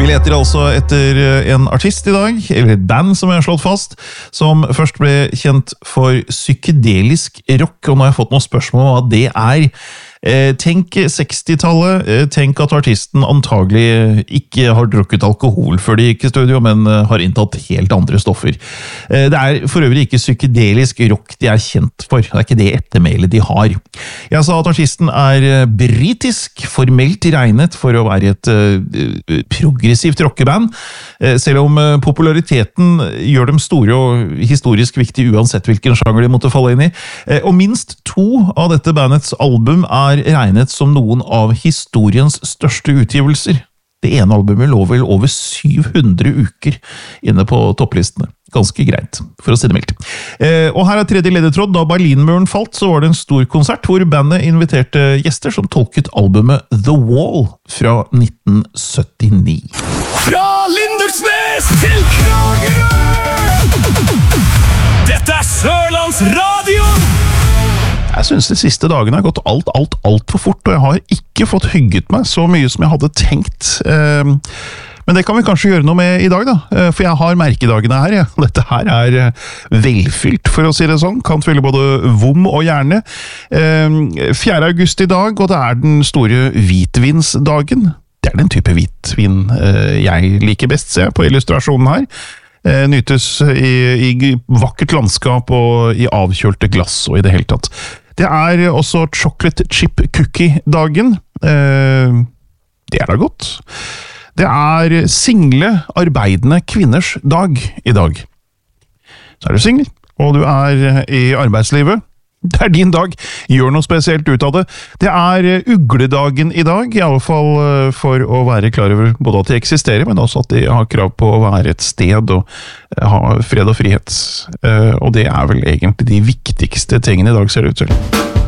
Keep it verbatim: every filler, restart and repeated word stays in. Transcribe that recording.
Vi leter altså etter en artist i dag, eller et band som jeg har slått fast, som først ble kjent for psykedelisk rock, og nå har jeg fått noen spørsmål om hva det er. Eh, tenk sekstitallet, eh, tenk at artisten antagelig ikke har drukket alkohol før de gikk i studio, men eh, har inntatt helt andre stoffer. Eh, det er for øvrig ikke psykedelisk rock de er kjent for, det er ikke det ettermælet de har. Jeg sa at artisten er eh, britisk, formelt regnet for å være et eh, progressivt rockeband, eh, selv om eh, populariteten gjør dem store og historisk viktige uansett hvilken sjanger de måtte falle inn i. Eh, og minst to av dette bandets album er er regnet som noen av historiens største utgivelser. Det ene albumet lå vel over syv hundre uker inne på topplistene. Ganske greit, for å si det mildt. Eh, og her er tredje ledetråd. Da Berlinmuren falt, så var det en stor konsert hvor bandet inviterte gjester som tolket albumet The Wall fra nitten syttini. Fra Lindesnes til Kragerø! Dette er Sørlands Radio! Jeg synes de siste dagene har gått alt, alt, alt for fort, og jeg har ikke fått hygget meg så mye som jeg hadde tenkt. Men det kan vi kanskje gjøre noe med i dag da, for jeg har merkedagene her. Ja. Dette her er velfylt, for å si det sånn. Kan fylle både vom og hjerne. fjerde august i dag, og det er den store hvitvinsdagen. Det er den type hvitvin jeg liker best, ser jeg på illustrasjonen her. Nytes i, i vakkert landskap og i avkjølte glass og i det hele tatt. Det er også chocolate chip cookie-dagen. Eh, det er da godt. Det er single arbeidende kvinners dag i dag. Så er du single, og du er i arbeidslivet. Det er din dag. Gjør noe spesielt ut av det. Det er ugledagen i dag, i alle fall for å være klar over både at de eksisterer, men også at de har krav på å være et sted og ha fred og frihet. Og det er vel egentlig de viktigste tingene i dag, ser det ut til.